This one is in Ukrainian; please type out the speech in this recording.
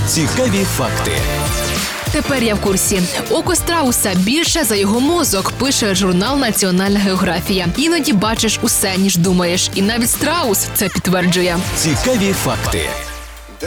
Цікаві факти. Тепер я в курсі. Око страуса більше за його мозок, пише журнал «Національна географія». Іноді бачиш усе, ніж думаєш. І навіть страус це підтверджує. Цікаві факти.